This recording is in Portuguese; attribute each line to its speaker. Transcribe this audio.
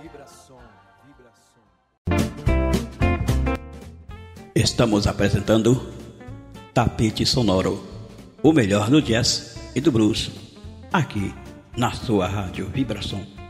Speaker 1: Estamos apresentando Tapete Sonoro, o melhor do jazz e do blues, aqui na sua Rádio Vibração.